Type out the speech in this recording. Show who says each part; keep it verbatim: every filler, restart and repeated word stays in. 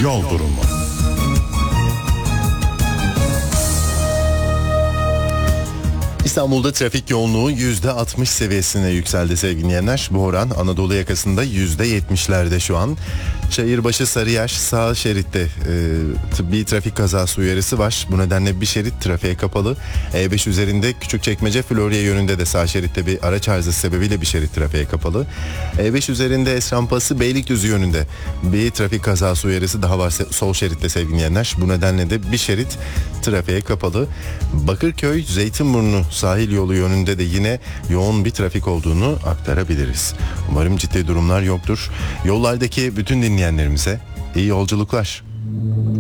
Speaker 1: Yol durumu. İstanbul'da trafik yoğunluğu yüzde altmış seviyesine yükseldi sevgili dinleyenler. Bu oran Anadolu yakasında yüzde yetmişlerde şu an. Çayırbaşı Sarıyer sağ şeritte e, tıbbi trafik kazası uyarısı var. Bu nedenle bir şerit trafiğe kapalı. E beş üzerinde Küçükçekmece Florya yönünde de sağ şeritte bir araç arızası sebebiyle bir şerit trafiğe kapalı. E beş üzerinde Es Rampası Beylikdüzü yönünde bir trafik kazası uyarısı daha var sol şeritte sevgili dinleyenler. Bu nedenle de bir şerit trafiğe kapalı. Bakırköy Zeytinburnu sahil yolu yönünde de yine yoğun bir trafik olduğunu aktarabiliriz. Umarım ciddi durumlar yoktur. Yollardaki bütün dinleyenlerimize iyi yolculuklar.